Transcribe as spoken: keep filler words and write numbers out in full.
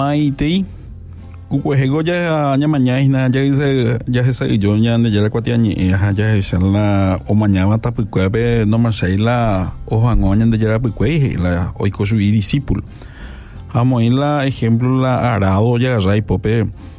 maitei kukuehego ya ñamañaina ya se ya se yo ya de ya cuatiañi ya ya la o mañana tapikuepe no marseilla o hangoña de ya pikuei la oiko su discípulo amo en la ejemplo la arado ya rai pope